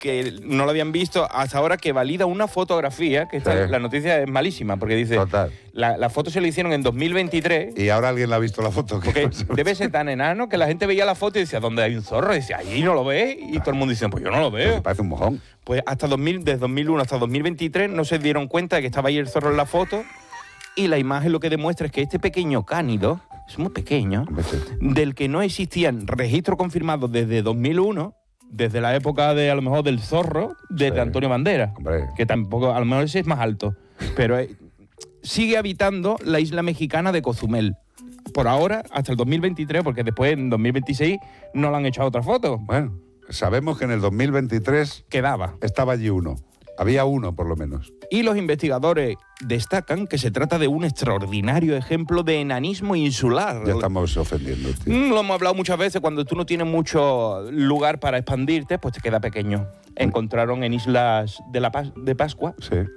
que no lo habían visto hasta ahora, que valida una fotografía, que esta, la noticia es malísima, porque dice, la foto se lo hicieron en 2023. Y ahora alguien la ha visto la foto. Porque debe ser tan enano que la gente veía la foto y decía, ¿dónde hay un zorro? Y decía, ahí no lo ves. Y todo el mundo dice, pues yo no lo veo. Pues parece un mojón. Pues desde 2001 hasta 2023 no se dieron cuenta de que estaba ahí el zorro en la foto, y la imagen lo que demuestra es que este pequeño cánido, es muy pequeño, del que no existían registros confirmados desde 2001, desde la época de, a lo mejor, del zorro, desde Antonio Banderas, que tampoco, a lo mejor ese es más alto, pero sigue habitando la isla mexicana de Cozumel. Por ahora, hasta el 2023, porque después en 2026 no le han echado otra foto. Bueno, sabemos que en el 2023 estaba allí uno. Había uno, por lo menos. Y los investigadores destacan que se trata de un extraordinario ejemplo de enanismo insular. Ya estamos ofendiendo, tío. Lo hemos hablado muchas veces, cuando tú no tienes mucho lugar para expandirte, pues te queda pequeño. Encontraron en islas de Pascua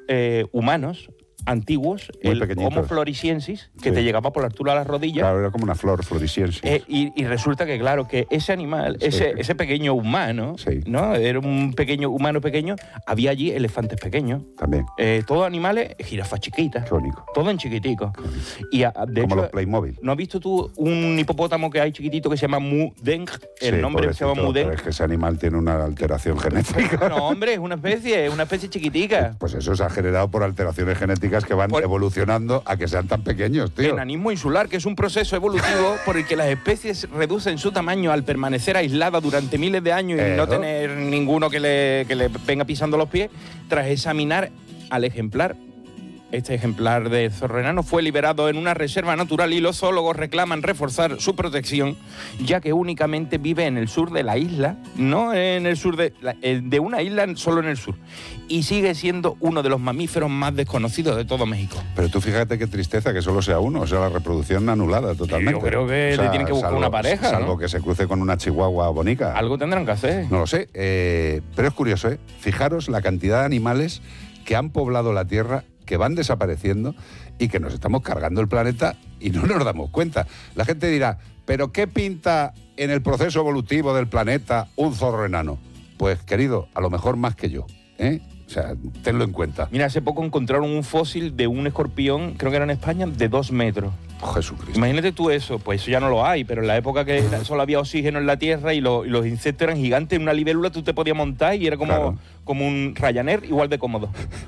humanos antiguos, el Homo floresiensis, que te llegaba por la altura de las rodillas. Claro, era como una flor floresiensis. Y resulta que, claro, que ese animal, ese pequeño humano, ¿no? Era un pequeño humano pequeño, había allí elefantes pequeños. También. Todos animales, jirafas chiquitas. Qué bonito. Todo en chiquitico. Y de como hecho, los Playmobil. ¿No has visto tú un hipopótamo que hay chiquitito que se llama Mu Deng? El nombre se llama Mu Deng. Es que ese animal tiene una alteración genética. No, hombre, es una especie chiquitica. Pues eso se ha generado por alteraciones genéticas que van evolucionando a que sean tan pequeños, tío. Enanismo insular, que es un proceso evolutivo por el que las especies reducen su tamaño al permanecer aisladas durante miles de años y no tener ninguno que le venga pisando los pies, tras examinar al ejemplar. Este ejemplar de zorro enano fue liberado en una reserva natural y los zoólogos reclaman reforzar su protección, ya que únicamente vive en el sur de la isla, no en el sur de una isla, solo en el sur. Y sigue siendo uno de los mamíferos más desconocidos de todo México. Pero tú fíjate qué tristeza que solo sea uno, o sea, la reproducción anulada totalmente. Yo creo que le tienen que buscar una pareja, salvo ¿no? que se cruce con una chihuahua bonica. Algo tendrán que hacer. No lo sé, pero es curioso, ¿eh? Fijaros la cantidad de animales que han poblado la Tierra, que van desapareciendo y que nos estamos cargando el planeta y no nos damos cuenta. La gente dirá, ¿pero qué pinta en el proceso evolutivo del planeta un zorro enano? Pues, querido, a lo mejor más que yo, ¿eh? O sea, tenlo en cuenta. Mira, hace poco encontraron un fósil de un escorpión, creo que era en España, de 2 metros. Oh, Jesucristo. Imagínate tú eso, pues eso ya no lo hay, pero en la época que solo había oxígeno en la Tierra y los insectos eran gigantes, una libélula tú te podías montar y era como un Ryanair igual de cómodo.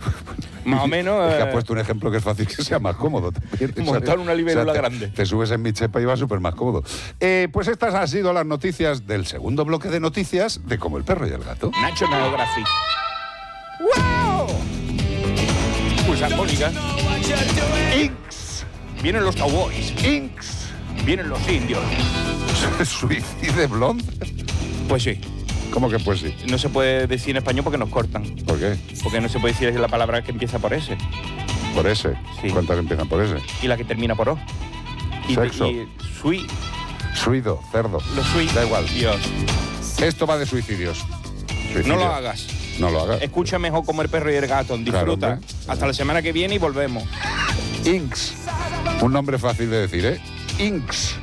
Más o menos. Es que has puesto un ejemplo que es fácil que sea más cómodo también. Montar una libélula grande. Te subes en mi chepa y vas súper más cómodo. Pues estas han sido las noticias del segundo bloque de noticias de Como el perro y el gato. National Geographic. ¡Wow! Pulsa armónica. Inks. Vienen los cowboys. Inks. Vienen los indios. ¿Suicide blonde? Pues sí. ¿Cómo que pues sí? No se puede decir en español porque nos cortan. ¿Por qué? Porque no se puede decir la palabra que empieza por S. ¿Por S? Sí. ¿Cuántas empiezan por S? Y la que termina por O. Sexo. Suido, cerdo. Los suidos. Da igual. Dios. Esto va de suicidios. No lo hagas. No lo hagas. Escucha mejor Como el perro y el gato. Disfruta. Claro, hasta la semana que viene y volvemos. Inks. Un nombre fácil de decir, ¿eh? Inks.